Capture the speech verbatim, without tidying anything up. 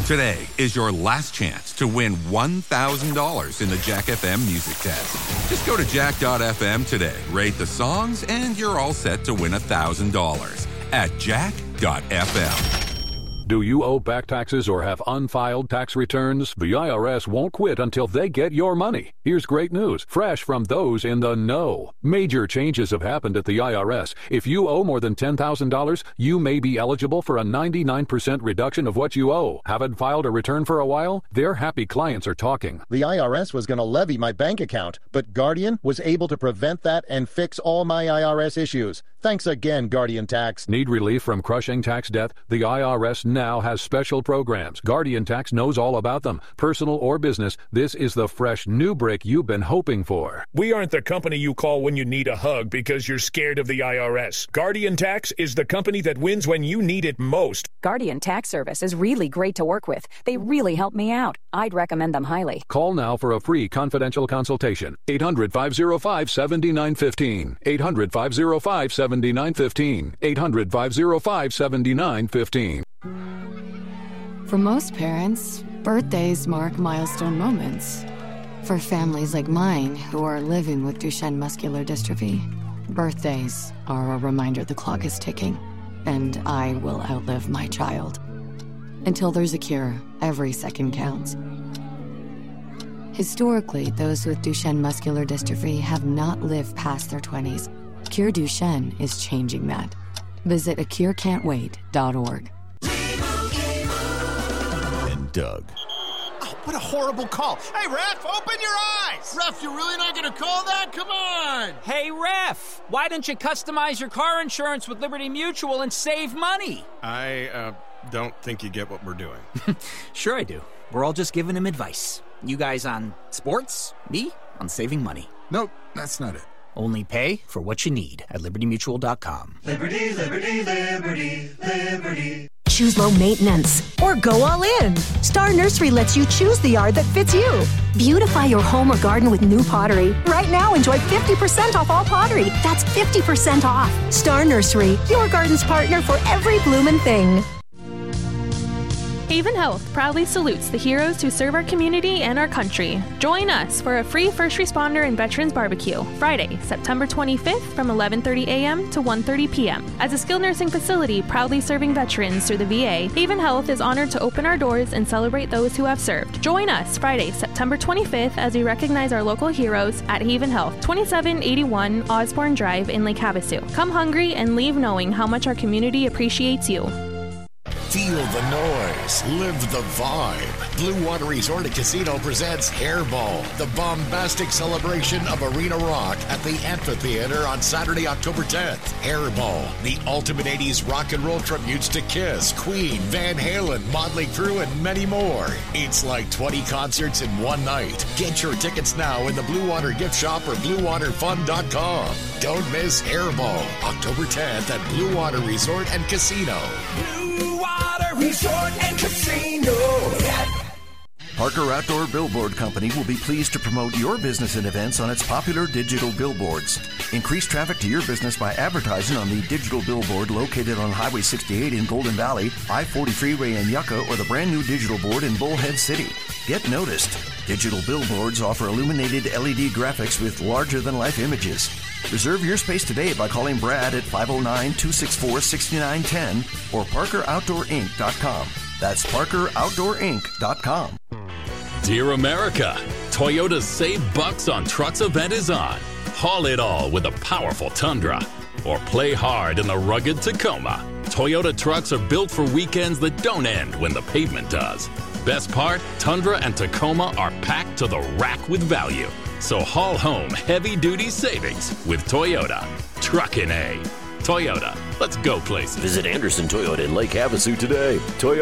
Today is your last chance to win one thousand dollars in the Jack F M Music Test. Just go to jack dot f m today, rate the songs, and you're all set to win one thousand dollars at jack dot f m. Do you owe back taxes or have unfiled tax returns? The I R S won't quit until they get your money. Here's great news, fresh from those in the know. Major changes have happened at the I R S. If you owe more than ten thousand dollars, you may be eligible for a ninety-nine percent reduction of what you owe. Haven't filed a return for a while? Their happy clients are talking. The I R S was going to levy my bank account, but Guardian was able to prevent that and fix all my I R S issues. Thanks again, Guardian Tax. Need relief from crushing tax debt? The I R S now has special programs. Guardian Tax knows all about them. Personal or business, this is the fresh new break you've been hoping for. We aren't the company you call when you need a hug because you're scared of the I R S. Guardian Tax is the company that wins when you need it most. Guardian Tax Service is really great to work with. They really help me out. I'd recommend them highly. Call now for a free confidential consultation. eight hundred, five oh five, seven nine one five. eight hundred, five oh five, seven nine one five. eight hundred, five oh five, seven nine one five. For most parents, birthdays mark milestone moments. For families like mine who are living with Duchenne muscular dystrophy, birthdays are a reminder the clock is ticking, and I will outlive my child. Until there's a cure, every second counts. Historically, those with Duchenne muscular dystrophy have not lived past their twenties. Cure Duchenne is changing that. Visit a cure can't wait dot org. And Doug. Oh, what a horrible call. Hey, ref, open your eyes. Ref, you're really not going to call that? Come on. Hey, ref, why don't you customize your car insurance with Liberty Mutual and save money? I uh, don't think you get what we're doing. Sure I do. We're all just giving him advice. You guys on sports, me on saving money. Nope, that's not it. Only pay for what you need at liberty mutual dot com. Liberty, liberty, liberty, liberty. Choose low maintenance or go all in. Star Nursery lets you choose the yard that fits you. Beautify your home or garden with new pottery. Right now, enjoy fifty percent off all pottery. That's fifty percent off. Star Nursery, your garden's partner for every bloomin' thing. Haven Health proudly salutes the heroes who serve our community and our country. Join us for a free first responder and veterans barbecue, Friday, September twenty-fifth from eleven thirty a.m. to one thirty p.m. As a skilled nursing facility proudly serving veterans through the V A, Haven Health is honored to open our doors and celebrate those who have served. Join us Friday, September twenty-fifth as we recognize our local heroes at Haven Health, twenty-seven eighty-one Osborne Drive in Lake Havasu. Come hungry and leave knowing how much our community appreciates you. Feel the noise. Live the vibe. Blue Water Resort and Casino presents Hairball, the bombastic celebration of Arena Rock at the Amphitheater on Saturday, October tenth. Hairball, the ultimate eighties rock and roll tributes to Kiss, Queen, Van Halen, Motley Crue, and many more. It's like twenty concerts in one night. Get your tickets now in the Blue Water gift shop or blue water fun dot com. Don't miss Hairball, October tenth at Blue Water Resort and Casino. Blue Water Resort and Casino. Parker Outdoor Billboard Company will be pleased to promote your business and events on its popular digital billboards. Increase traffic to your business by advertising on the digital billboard located on Highway sixty-eight in Golden Valley, I forty freeway in Yucca, or the brand new digital board in Bullhead City. Get noticed. Digital billboards offer illuminated L E D graphics with larger-than-life images. Reserve your space today by calling Brad at five oh nine, two six four, six nine one zero or parker outdoor inc dot com. That's parker outdoor inc dot com. Dear America, Toyota's Save Bucks on Trucks event is on. Haul it all with a powerful Tundra or play hard in the rugged Tacoma. Toyota trucks are built for weekends that don't end when the pavement does. Best part, Tundra and Tacoma are packed to the rack with value. So haul home heavy-duty savings with Toyota. Truckin' A. Toyota. Let's go places. Visit Anderson Toyota in Lake Havasu today. Toyota.